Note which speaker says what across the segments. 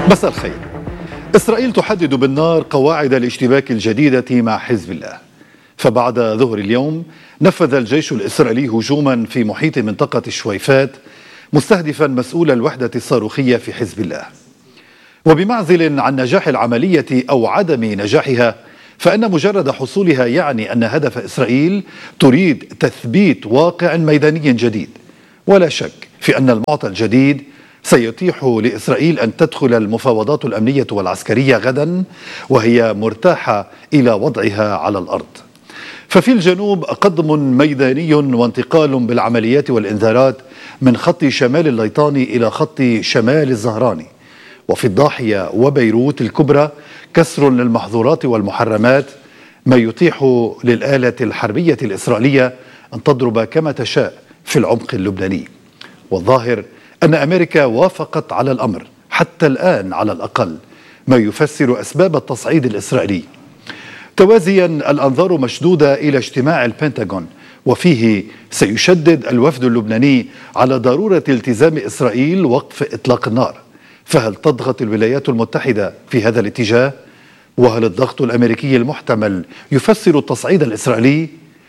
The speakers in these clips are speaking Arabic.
Speaker 1: مساء الخير. إسرائيل تحدد بالنار قواعد الاشتباك الجديدة مع حزب الله. فبعد ظهر اليوم نفذ الجيش الإسرائيلي هجوما في محيط منطقة الشويفات مستهدفا مسؤول الوحدة الصاروخية في حزب الله. وبمعزل عن نجاح العملية أو عدم نجاحها، فإن مجرد حصولها يعني أن هدف إسرائيل تريد تثبيت واقع ميداني جديد. ولا شك في أن المعطى الجديد سيتيح لإسرائيل أن تدخل المفاوضات الأمنية والعسكرية غدا وهي مرتاحة إلى وضعها على الأرض. ففي الجنوب قدم ميداني وانتقال بالعمليات والإنذارات من خط شمال الليطاني إلى خط شمال الزهراني. وفي الضاحية وبيروت الكبرى كسر للمحظورات والمحرمات، ما يتيح للآلة الحربية الإسرائيلية أن تضرب كما تشاء في العمق اللبناني. والظاهر أن أمريكا وافقت على الأمر حتى الآن على الأقل، ما يفسر أسباب التصعيد الإسرائيلي. توازيا الأنظار مشدودة إلى اجتماع البنتاغون، وفيه سيشدد الوفد اللبناني على ضرورة التزام إسرائيل وقف إطلاق النار. فهل تضغط الولايات المتحدة في هذا الاتجاه؟ وهل الضغط الأمريكي المحتمل يفسر التصعيد الإسرائيلي؟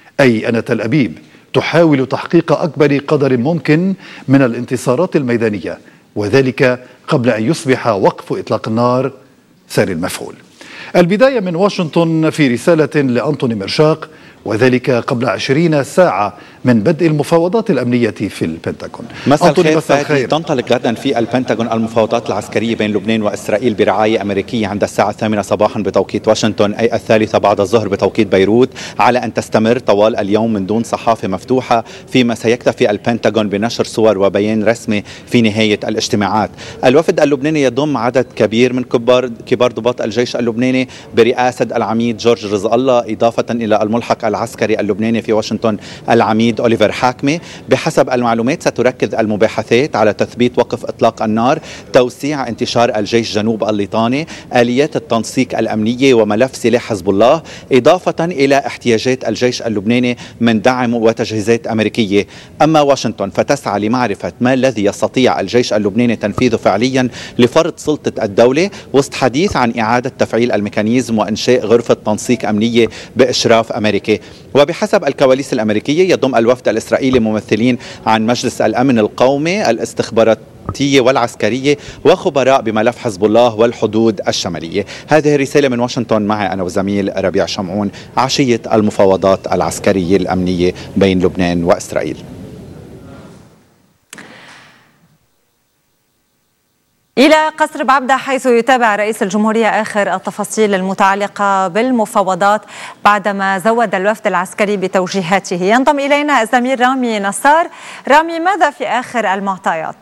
Speaker 1: أي أن تل أبيب تحاول تحقيق أكبر قدر ممكن من الانتصارات الميدانية، وذلك قبل أن يصبح وقف إطلاق النار ساري المفعول. البداية من واشنطن في رسالة لأنطوني ميرشاق، وذلك قبل 20 ساعة من بدء المفاوضات الأمنية في البنتاغون.
Speaker 2: مساء الخير. تنطلق غدا في البنتاغون المفاوضات العسكرية بين لبنان وإسرائيل برعاية أمريكية عند الساعة 8 صباحا بتوقيت واشنطن، أي 3 بعد الظهر بتوقيت بيروت، على أن تستمر طوال اليوم من دون صحافة مفتوحة، فيما سيكتفي البنتاغون بنشر صور وبيان رسمي في نهاية الاجتماعات. الوفد اللبناني يضم عدد كبير من كبار ضباط الجيش اللبناني برئاسة العميد جورج رزق الله، إضافة إلى الملحق العسكري اللبناني في واشنطن العميد أوليفر حاكمي. بحسب المعلومات ستركز المباحثات على تثبيت وقف إطلاق النار، توسيع انتشار الجيش جنوب الليطاني، آليات التنسيق الأمنية وملف سلاح حزب الله، إضافة إلى احتياجات الجيش اللبناني من دعم وتجهيزات أمريكية. أما واشنطن فتسعى لمعرفة ما الذي يستطيع الجيش اللبناني تنفيذه فعليا لفرض سلطة الدولة، وسط حديث عن إعادة تفعيل الميكانيزم وإنشاء غرفة تنسيق أمنية بإشراف أمريكي. وبحسب الكواليس الأمريكية يضم الوفد الإسرائيلي ممثلين عن مجلس الأمن القومي، الاستخباراتية والعسكرية، وخبراء بملف حزب الله والحدود الشمالية. هذه رسالة من واشنطن، معي أنا وزميل ربيع شمعون، عشية المفاوضات العسكرية الأمنية بين لبنان وإسرائيل.
Speaker 3: إلى قصر بعبدة، حيث يتابع رئيس الجمهورية آخر التفاصيل المتعلقة بالمفاوضات بعدما زود الوفد العسكري بتوجيهاته. ينضم إلينا الزميل رامي نصار. رامي، ماذا في آخر المعطيات؟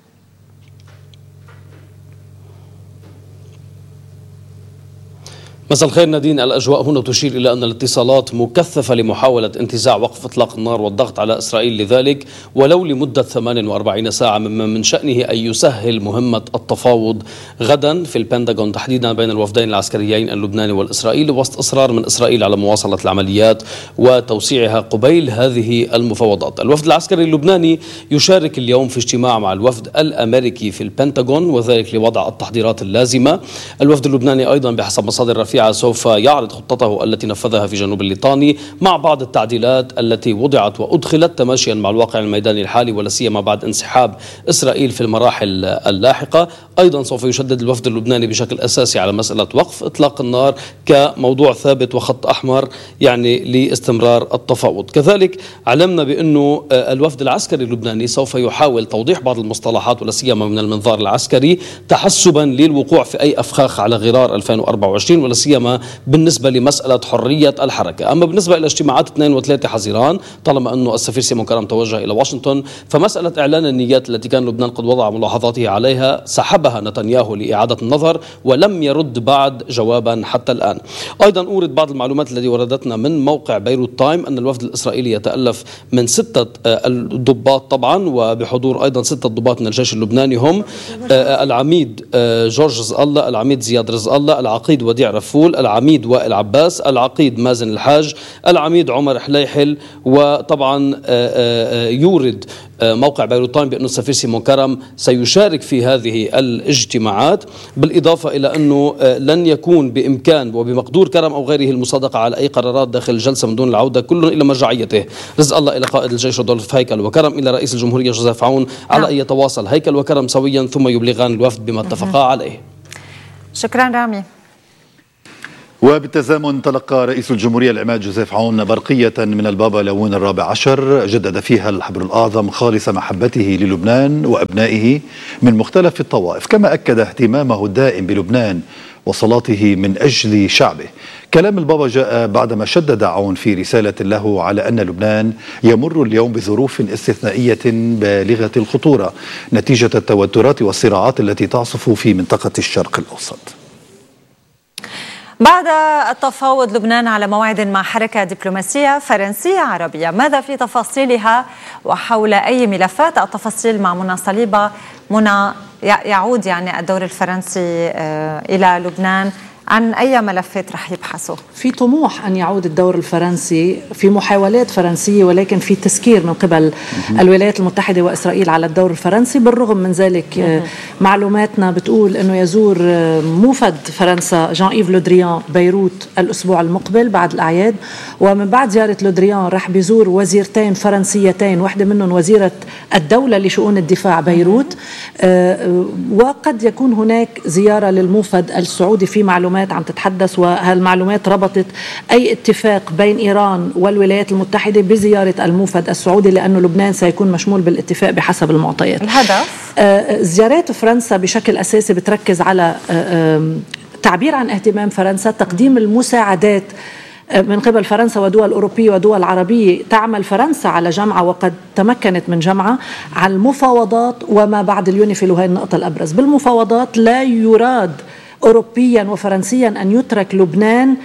Speaker 4: مساء الخير نادين. الأجواء هنا تشير إلى أن الاتصالات مكثفة لمحاولة انتزاع وقف إطلاق النار والضغط على إسرائيل لذلك، ولو لمدة 48 ساعة، مما من شأنه أن يسهل مهمة التفاوض غدا في البنتاغون تحديدا بين الوفدين العسكريين اللبناني والإسرائيلي، وسط إصرار من إسرائيل على مواصلة العمليات وتوسيعها قبيل هذه المفاوضات. الوفد العسكري اللبناني يشارك اليوم في اجتماع مع الوفد الأمريكي في البنتاغون، وذلك لوضع التحضيرات اللازمة. الوفد اللبناني أيضا بحسب مصادر رفيعة سوف يعرض خطته التي نفذها في جنوب الليطاني مع بعض التعديلات التي وضعت وأدخلت تماشيا مع الواقع الميداني الحالي، ولا سيما بعد انسحاب إسرائيل في المراحل اللاحقة. أيضا سوف يشدد الوفد اللبناني بشكل أساسي على مسألة وقف إطلاق النار كموضوع ثابت وخط أحمر يعني لاستمرار التفاوض. كذلك علمنا بأنه الوفد العسكري اللبناني سوف يحاول توضيح بعض المصطلحات ولا سيما من المنظار العسكري تحسبا للوقوع في أي أفخاخ على غرار 2024 ولا سيما بالنسبة لمسألة حرية الحركة. أما بالنسبة إلى اجتماعات 2 و3 حزيران، طالما أنه السفير سيمون كرم توجه إلى واشنطن، فمسألة إعلان النيات التي كان لبنان قد وضع ملاحظاته عليها سحبها نتنياهو لإعادة النظر ولم يرد بعد جوابا حتى الآن. أيضا أورد بعض المعلومات التي وردتنا من موقع بيروت تايم أن الوفد الإسرائيلي يتألف من 6 ضباط طبعا، وبحضور أيضا 6 ضباط من الجيش اللبناني، هم العميد جورج رزق الله، العميد زياد رزق الله، العقيد وديع رفاق، عصفول، العميد وائل عباس، العقيد مازن الحاج، العميد عمر حليحل. وطبعا يورد موقع بيروت تايم بأن السفير سيمون كرم سيشارك في هذه الاجتماعات، بالإضافة إلى أنه لن يكون بإمكان وبمقدور كرم أو غيره المصادقة على أي قرارات داخل الجلسة من دون العودة كل إلى مرجعيته. رزق الله إلى قائد الجيش رودولف هيكل وكرم إلى رئيس الجمهورية جوزيف عون على أن يتواصل هيكل وكرم سويا ثم يبلغان الوفد بما اتفقا عليه.
Speaker 3: شكرا رامي.
Speaker 1: وبالتزامن تلقى رئيس الجمهورية العماد جوزيف عون برقية من البابا ليون الرابع عشر جدد فيها الحبر الأعظم خالص محبته للبنان وأبنائه من مختلف الطوائف، كما أكد اهتمامه الدائم بلبنان وصلاته من أجل شعبه. كلام البابا جاء بعدما شدد عون في رسالة له على أن لبنان يمر اليوم بظروف استثنائية بالغة الخطورة نتيجة التوترات والصراعات التي تعصف في منطقة الشرق الأوسط.
Speaker 3: بعد التفاوض لبنان على موعد مع حركة دبلوماسية فرنسية عربية، ماذا في تفاصيلها وحول أي ملفات؟ التفاصيل مع منى صليبة. منى، يعود الدور الفرنسي إلى لبنان، عن أي ملفات رح يبحثوا؟
Speaker 5: في طموح أن يعود الدور الفرنسي، في محاولات فرنسية، ولكن في تسكير من قبل الولايات المتحدة وإسرائيل على الدور الفرنسي. بالرغم من ذلك معلوماتنا بتقول أنه يزور موفد فرنسا جان إيف لودريان بيروت الأسبوع المقبل بعد الأعياد، ومن بعد زيارة لودريان رح بيزور وزيرتين فرنسيتين، واحدة منهم وزيرة الدولة لشؤون الدفاع بيروت، وقد يكون هناك زيارة للموفد السعودي. في معلومات عم تتحدث، وهالمعلومات ربطت أي اتفاق بين إيران والولايات المتحدة بزيارة الموفد السعودي، لأنه لبنان سيكون مشمول بالاتفاق بحسب المعطيات.
Speaker 3: الهدف
Speaker 5: زيارات فرنسا بشكل أساسي بتركز على تعبير عن اهتمام فرنسا، تقديم المساعدات من قبل فرنسا ودول أوروبية ودول عربية. تعمل فرنسا على جمعة وقد تمكنت من جمعة على المفاوضات وما بعد اليونيفيل، وهي النقطة الأبرز. بالمفاوضات لا يراد أوروبيا وفرنسيا أن يترك لبنان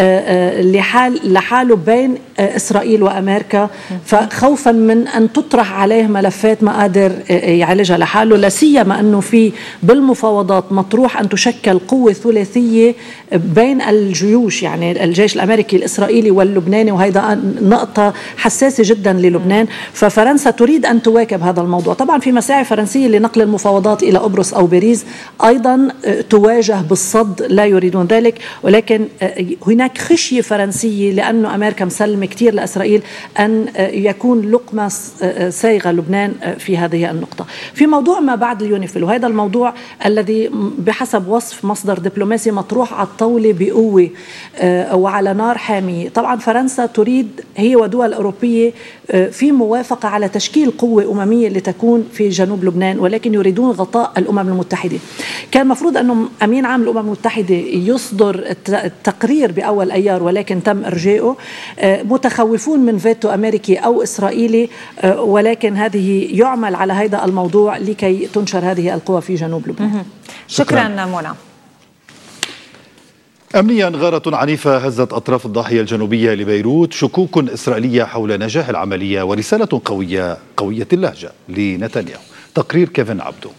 Speaker 5: لحاله بين إسرائيل وأمريكا، فخوفا من أن تطرح عليه ملفات ما قادر يعالجها لحاله، لا سيما أنه في بالمفاوضات مطروح أن تشكل قوة ثلاثية بين الجيوش، يعني الجيش الأمريكي الإسرائيلي واللبناني، وهذا نقطة حساسة جدا للبنان. ففرنسا تريد أن تواكب هذا الموضوع. طبعا في مساعي فرنسية لنقل المفاوضات إلى قبرص أو باريس أيضا تواجه بالصد، لا يريدون ذلك، ولكن هناك خشية فرنسية لأنه أمريكا مسلمة كتير لإسرائيل أن يكون لقمة سايغة لبنان في هذه النقطة. في موضوع ما بعد اليونيفيل، وهذا الموضوع الذي بحسب وصف مصدر دبلوماسي مطروح على الطاولة بقوة وعلى نار حامية. طبعا فرنسا تريد هي ودول أوروبية في موافقة على تشكيل قوة أممية لتكون في جنوب لبنان، ولكن يريدون غطاء الأمم المتحدة. كان مفروض أنه أمين عام الأمم المتحدة يصدر التقرير بأول أيار، ولكن تم إرجائه. متخوفون من فيتو أمريكي أو إسرائيلي، ولكن هذه يعمل على هذا الموضوع لكي تنشر هذه القوى في جنوب لبنان.
Speaker 3: شكرا منى.
Speaker 1: أمنيا، غارة عنيفة هزت أطراف الضاحية الجنوبية لبيروت، شكوك إسرائيلية حول نجاح العملية ورسالة قوية اللهجة لنتنياهو. تقرير كيفن عبدو.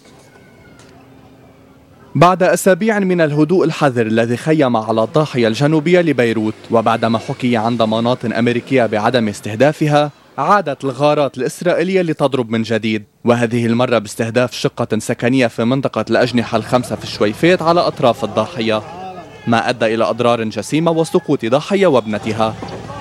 Speaker 6: بعد أسابيع من الهدوء الحذر الذي خيم على الضاحية الجنوبية لبيروت، وبعدما حكي عن ضمانات أمريكية بعدم استهدافها، عادت الغارات الإسرائيلية لتضرب من جديد، وهذه المرة باستهداف شقة سكنية في منطقة الأجنحة الخمسة في الشويفات على أطراف الضاحية، ما أدى إلى أضرار جسيمة وسقوط ضحية وابنتها.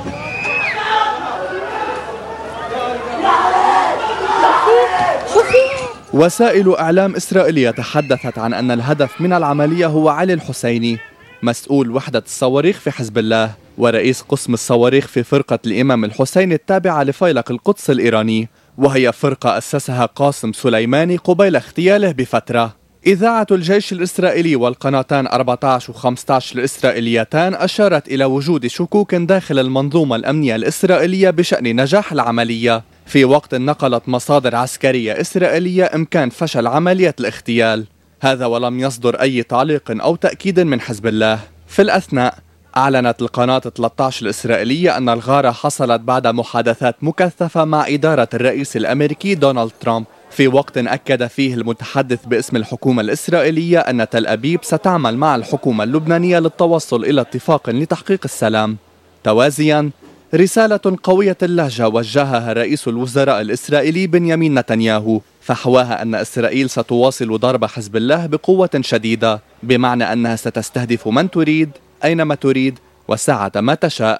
Speaker 6: وسائل إعلام إسرائيلية تحدثت عن أن الهدف من العملية هو علي الحسيني، مسؤول وحدة الصواريخ في حزب الله ورئيس قسم الصواريخ في فرقة الإمام الحسين التابعة لفيلق القدس الإيراني، وهي فرقة أسسها قاسم سليماني قبيل اغتياله بفترة. إذاعة الجيش الإسرائيلي والقناتان 14 و15 الإسرائيليتان أشارت إلى وجود شكوك داخل المنظومة الأمنية الإسرائيلية بشأن نجاح العملية، في وقت نقلت مصادر عسكرية إسرائيلية إمكان فشل عملية الاغتيال، هذا ولم يصدر أي تعليق أو تأكيد من حزب الله. في الأثناء أعلنت القناة 13 الإسرائيلية أن الغارة حصلت بعد محادثات مكثفة مع إدارة الرئيس الأمريكي دونالد ترامب في وقت أكد فيه المتحدث باسم الحكومة الإسرائيلية أن تل أبيب ستعمل مع الحكومة اللبنانية للتوصل إلى اتفاق لتحقيق السلام. توازيا رسالة قوية اللهجة وجهها رئيس الوزراء الإسرائيلي بنيامين نتنياهو، فحواها أن إسرائيل ستواصل ضرب حزب الله بقوة شديدة، بمعنى أنها ستستهدف من تريد أينما تريد وساعة ما تشاء.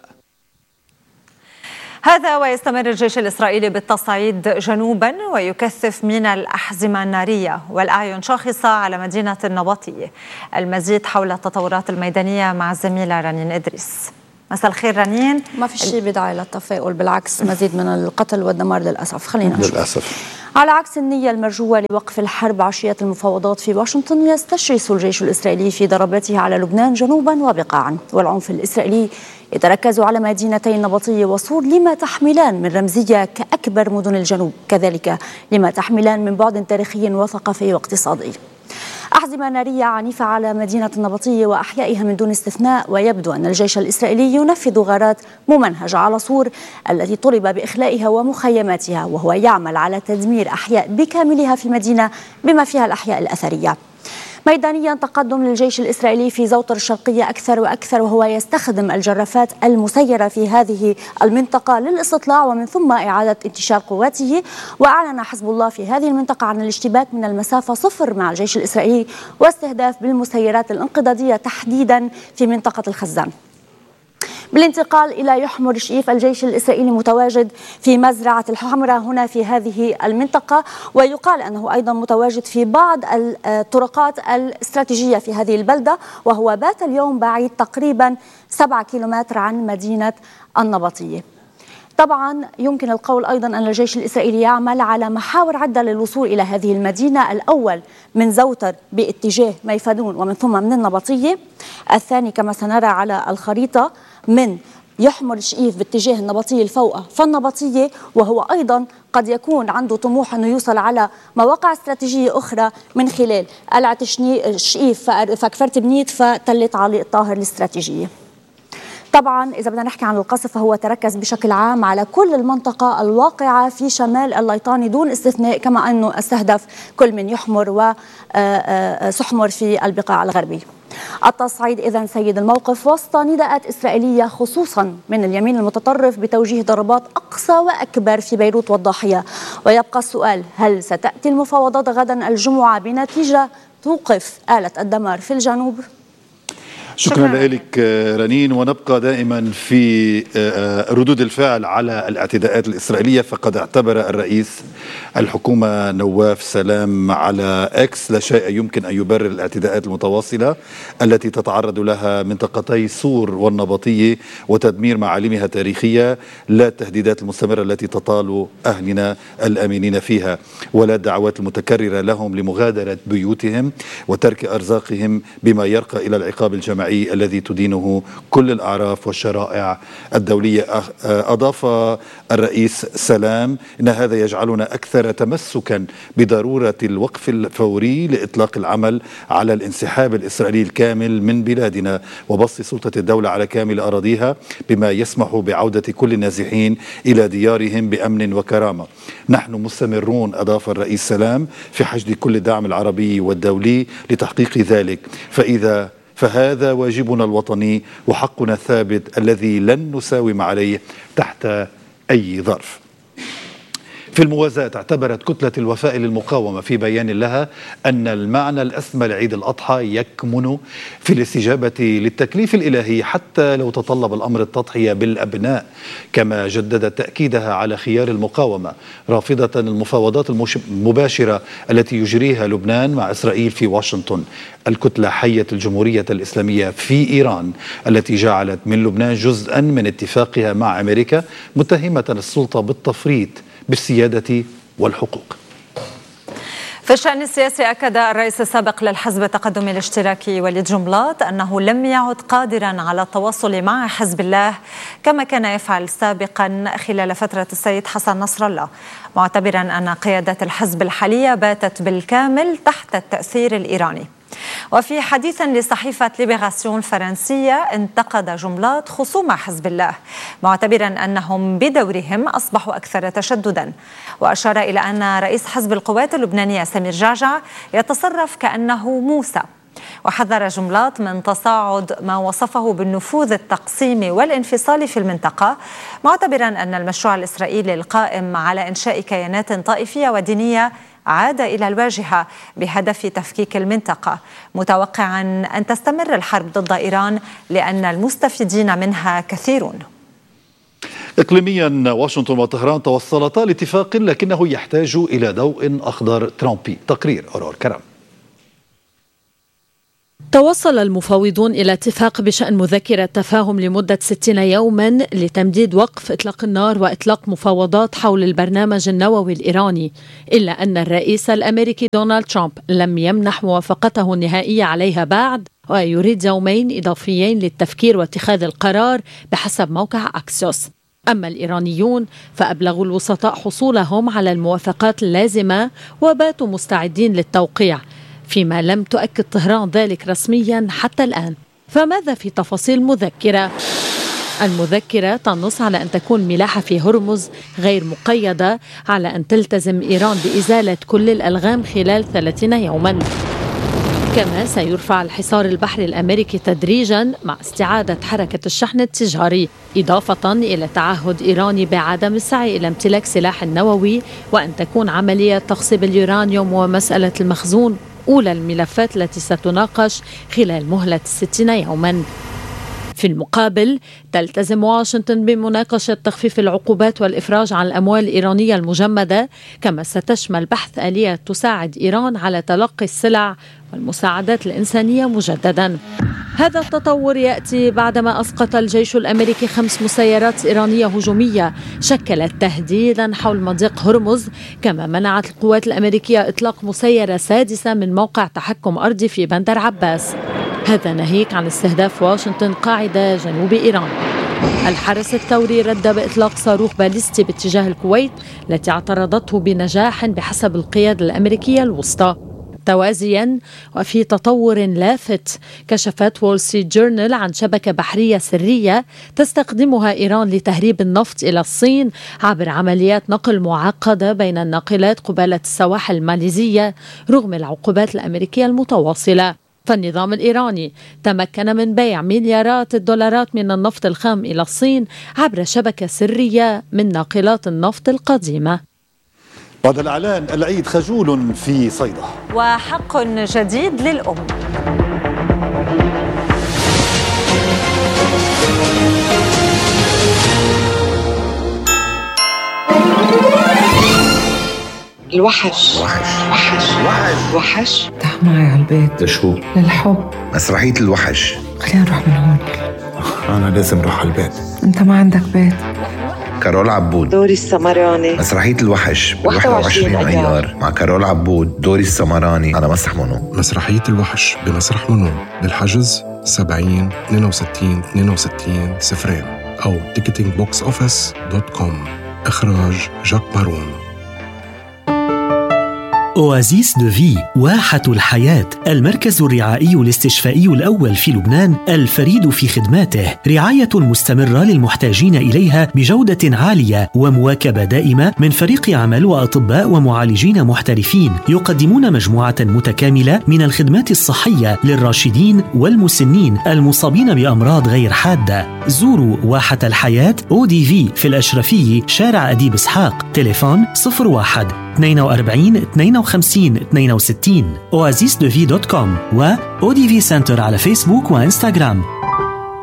Speaker 3: هذا ويستمر الجيش الإسرائيلي بالتصعيد جنوبا ويكثف من الأحزمة النارية والأعين شاخصة على مدينة النبطية. المزيد حول التطورات الميدانية مع الزميلة رنين إدريس. مساء الخير رنين.
Speaker 7: ما في شيء بداعي للتفاؤل، بالعكس مزيد من القتل والدمار للأسف. خلينا نشوف.
Speaker 1: للأسف
Speaker 7: على عكس النية المرجوة لوقف الحرب عشية المفاوضات في واشنطن، يستشرس الجيش الإسرائيلي في ضرباته على لبنان جنوبا وبقاعا، والعنف الإسرائيلي يتركز على مدينتي النبطية وصور لما تحملان من رمزية كأكبر مدن الجنوب، كذلك لما تحملان من بعد تاريخي وثقافي واقتصادي. أحزمة نارية عنيفة على مدينة النبطية وأحيائها من دون استثناء، ويبدو أن الجيش الإسرائيلي ينفذ غارات ممنهجة على صور التي طلب بإخلائها ومخيماتها، وهو يعمل على تدمير أحياء بكاملها في المدينة بما فيها الأحياء الأثرية. ميدانيا تقدم للجيش الإسرائيلي في زوطر الشرقية أكثر وأكثر، وهو يستخدم الجرافات المسيرة في هذه المنطقة للاستطلاع ومن ثم إعادة انتشار قواته. وأعلن حزب الله في هذه المنطقة عن الاشتباك من المسافة 0 مع الجيش الإسرائيلي واستهداف بالمسيرات الانقضاضية تحديدا في منطقة الخزان. بالانتقال إلى يحمر شئيف، الجيش الإسرائيلي متواجد في مزرعة الحمراء هنا في هذه المنطقة، ويقال أنه أيضا متواجد في بعض الطرقات الاستراتيجية في هذه البلدة، وهو بات اليوم بعيد تقريبا 7 كيلومتر عن مدينة النبطية. طبعا يمكن القول أيضا أن الجيش الإسرائيلي يعمل على محاور عدة للوصول إلى هذه المدينة، الأول من زوتر باتجاه ميفادون ومن ثم من النبطية، الثاني كما سنرى على الخريطة من يحمر شئيف باتجاه النبطية الفوقة فالنبطية، وهو أيضا قد يكون عنده طموح أنه يوصل على مواقع استراتيجية أخرى من خلال قلعة شئيف فكفرت بنيت فتلة علي الطاهر الاستراتيجية. طبعا إذا بدنا نحكي عن القصف فهو تركز بشكل عام على كل المنطقة الواقعة في شمال الليطاني دون استثناء، كما أنه استهدف كل من يحمر وسحمر في البقاع الغربي. التصعيد إذن سيد الموقف وسط نداءات إسرائيلية خصوصا من اليمين المتطرف بتوجيه ضربات أقصى وأكبر في بيروت والضاحية. ويبقى السؤال، هل ستأتي المفاوضات غدا الجمعة بنتيجة توقف آلة الدمار في الجنوب؟
Speaker 1: شكرا لك رنين. ونبقى دائما في ردود الفعل على الاعتداءات الإسرائيلية، فقد اعتبر الرئيس الحكومة نواف سلام على إكس لا شيء يمكن أن يبرر الاعتداءات المتواصلة التي تتعرض لها منطقتي صور والنبطية وتدمير معالمها التاريخية، لا التهديدات المستمرة التي تطال أهلنا الآمنين فيها، ولا الدعوات المتكررة لهم لمغادرة بيوتهم وترك أرزاقهم بما يرقى إلى العقاب الجماعي الذي تدينه كل الأعراف والشرائع الدولية. أضاف الرئيس سلام إن هذا يجعلنا أكثر تمسكا بضرورة الوقف الفوري لإطلاق العمل على الانسحاب الإسرائيلي الكامل من بلادنا وبسط سلطة الدولة على كامل أراضيها بما يسمح بعودة كل النازحين إلى ديارهم بأمن وكرامة. نحن مستمرون، أضاف الرئيس سلام، في حشد كل الدعم العربي والدولي لتحقيق ذلك، فهذا واجبنا الوطني وحقنا الثابت الذي لن نساوم عليه تحت أي ظرف. في الموازاة اعتبرت كتلة الوفاء للمقاومة في بيان لها أن المعنى الأسمى لعيد الأضحى يكمن في الاستجابة للتكليف الإلهي حتى لو تطلب الأمر التضحية بالأبناء، كما جددت تأكيدها على خيار المقاومة رافضة المفاوضات المباشرة التي يجريها لبنان مع إسرائيل في واشنطن. الكتلة حيت الجمهورية الإسلامية في إيران التي جعلت من لبنان جزءا من اتفاقها مع أمريكا، متهمة السلطة بالتفريط بالسيادة والحقوق.
Speaker 3: في الشأن السياسي أكد الرئيس السابق للحزب التقدمي الاشتراكي وليد جنبلاط أنه لم يعد قادرا على التواصل مع حزب الله كما كان يفعل سابقا خلال فترة السيد حسن نصر الله، معتبرا أن قيادة الحزب الحالية باتت بالكامل تحت التأثير الإيراني. وفي حديث لصحيفة ليبراسيون الفرنسية انتقد جملات خصوم حزب الله معتبرا أنهم بدورهم أصبحوا أكثر تشددا، وأشار إلى أن رئيس حزب القوات اللبنانية سمير جعجع يتصرف كأنه موسى، وحذر جملات من تصاعد ما وصفه بالنفوذ التقسيمي والانفصال في المنطقة، معتبرا أن المشروع الإسرائيلي القائم على إنشاء كيانات طائفية ودينية عاد إلى الواجهة بهدف تفكيك المنطقة، متوقعا أن تستمر الحرب ضد إيران لأن المستفيدين منها كثيرون.
Speaker 1: إقليميا، واشنطن وطهران توصلتا لاتفاق لكنه يحتاج إلى ضوء أخضر ترامبي. تقرير أورور كرم.
Speaker 8: توصل المفاوضون إلى اتفاق بشأن مذكرة تفاهم لمدة 60 يوما لتمديد وقف إطلاق النار وإطلاق مفاوضات حول البرنامج النووي الإيراني، إلا أن الرئيس الأمريكي دونالد ترامب لم يمنح موافقته النهائية عليها بعد، ويريد يومين إضافيين للتفكير واتخاذ القرار بحسب موقع أكسيوس. أما الإيرانيون فأبلغوا الوسطاء حصولهم على الموافقات اللازمة وباتوا مستعدين للتوقيع، فيما لم تؤكد طهران ذلك رسميا حتى الآن. فماذا في تفاصيل المذكرة؟ المذكرة تنص على أن تكون ملاحة في هرمز غير مقيدة، على أن تلتزم إيران بإزالة كل الألغام خلال 30 يوما. كما سيرفع الحصار البحري الأمريكي تدريجا مع استعادة حركة الشحن التجاري، إضافة إلى تعهد إيراني بعدم السعي إلى امتلاك سلاح نووي، وأن تكون عملية تخصيب اليورانيوم ومسألة المخزون أولى الملفات التي ستناقش خلال مهلة 60 يوما. في المقابل تلتزم واشنطن بمناقشة تخفيف العقوبات والإفراج عن الأموال الإيرانية المجمدة، كما ستشمل بحث آلية تساعد إيران على تلقي السلع والمساعدات الإنسانية مجددا. هذا التطور يأتي بعدما أسقط الجيش الأمريكي 5 مسيرات إيرانية هجومية شكلت تهديدا حول مضيق هرمز، كما منعت القوات الأمريكية إطلاق مسيرة سادسة من موقع تحكم أرضي في بندر عباس، هذا ناهيك عن استهداف واشنطن قاعدة جنوب إيران. الحرس الثوري رد بإطلاق صاروخ باليستي باتجاه الكويت التي اعترضته بنجاح بحسب القيادة الأمريكية الوسطى. توازيا وفي تطور لافت، كشفت وول ستريت جورنال عن شبكة بحرية سرية تستخدمها إيران لتهريب النفط إلى الصين عبر عمليات نقل معقدة بين الناقلات قبالة السواحل الماليزية رغم العقوبات الأمريكية المتواصلة. فالنظام الإيراني تمكن من بيع مليارات الدولارات من النفط الخام إلى الصين عبر شبكة سرية من ناقلات النفط القديمة.
Speaker 1: بعد الإعلان العيد خجول في صيدا
Speaker 3: وحق جديد للأم.
Speaker 9: الوحش
Speaker 10: تعال معي على البيت.
Speaker 11: لشو؟
Speaker 10: للحب.
Speaker 11: مسرحية الوحش.
Speaker 10: خلينا نروح من هون.
Speaker 11: أنا لازم أروح على البيت.
Speaker 10: أنت ما عندك بيت.
Speaker 11: كارول عبود،
Speaker 9: دوري السمراني.
Speaker 11: مسرحية الوحش 21 أيار مع كارول عبود، دوري السمراني على مسرح منو.
Speaker 12: مسرحية الوحش بمسرح منو، للحجز 70 62 62 0 أو ticketingboxoffice.com. إخراج جاك مارون.
Speaker 13: أوازيس دو في، واحة الحياة، المركز الرعائي الاستشفائي الأول في لبنان الفريد في خدماته، رعاية مستمرة للمحتاجين إليها بجودة عالية ومواكبة دائمة من فريق عمل وأطباء ومعالجين محترفين يقدمون مجموعة متكاملة من الخدمات الصحية للراشدين والمسنين المصابين بأمراض غير حادة. زوروا واحة الحياة ODV في الأشرفية، شارع أديب إسحاق، تليفون 01 42 52 62، oasisdevi.com و ODV سنتر على فيسبوك وإنستغرام.